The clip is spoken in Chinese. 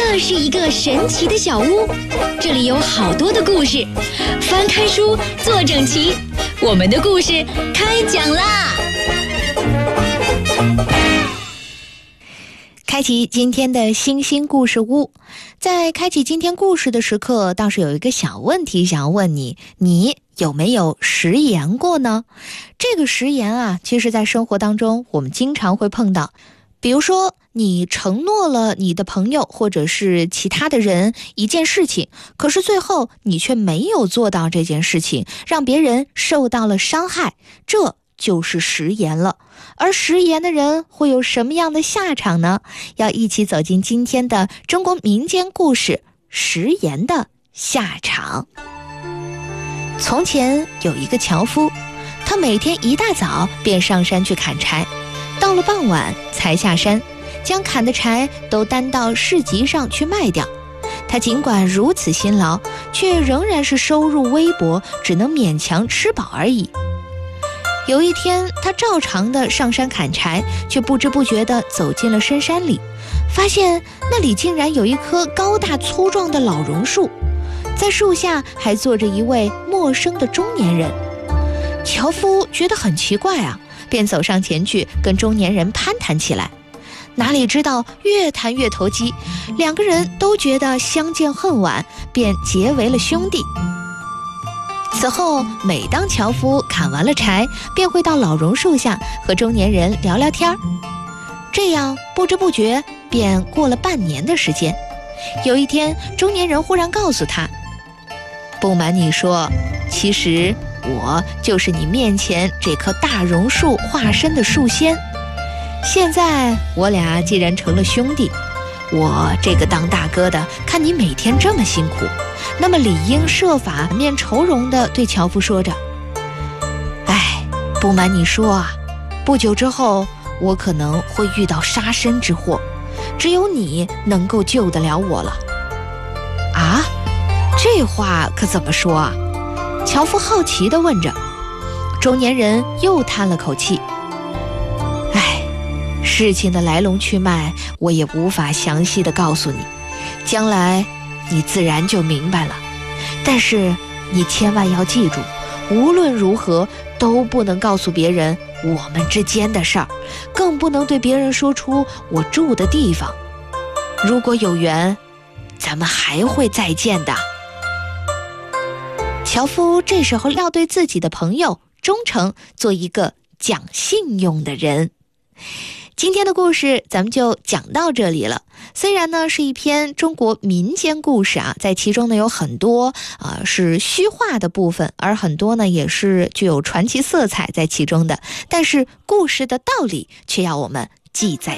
这是一个神奇的小屋，这里有好多的故事，翻开书，坐整齐，我们的故事开讲啦！ 开启今天的星星故事屋。在开启今天故事的时刻，倒是有一个小问题想要问你，你有没有食言过呢？这个食言啊，其实在生活当中我们经常会碰到。比如说，你承诺了你的朋友或者是其他的人一件事情，可是最后你却没有做到这件事情，让别人受到了伤害，这就是食言了。而食言的人会有什么样的下场呢？要一起走进今天的中国民间故事《食言的下场》。从前有一个樵夫，他每天一大早便上山去砍柴，到了傍晚才下山，将砍的柴都担到市集上去卖掉。他尽管如此辛劳，却仍然是收入微薄，只能勉强吃饱而已。有一天，他照常的上山砍柴，却不知不觉地走进了深山里，发现那里竟然有一棵高大粗壮的老榕树，在树下还坐着一位陌生的中年人。樵夫觉得很奇怪啊，便走上前去跟中年人攀谈起来。哪里知道越谈越投机，两个人都觉得相见恨晚，便结为了兄弟。此后，每当樵夫砍完了柴，便会到老榕树下和中年人聊聊天。这样不知不觉便过了半年的时间。有一天，中年人忽然告诉他，不瞒你说，其实我就是你面前这棵大榕树化身的树仙。现在我俩既然成了兄弟，我这个当大哥的看你每天这么辛苦，那么理应设法面愁容地对樵夫说着，不瞒你说啊，不久之后我可能会遇到杀身之祸，只有你能够救得了我了。啊，这话可怎么说啊？樵夫好奇地问着。中年人又叹了口气，事情的来龙去脉我也无法详细地告诉你，将来你自然就明白了。但是你千万要记住，无论如何都不能告诉别人我们之间的事儿，更不能对别人说出我住的地方。如果有缘，咱们还会再见的。樵夫这时候要对自己的朋友忠诚，做一个讲信用的人。今天的故事咱们就讲到这里了。虽然呢是一篇中国民间故事啊，在其中呢有很多是虚化的部分，而很多呢也是具有传奇色彩在其中的，但是故事的道理却要我们记在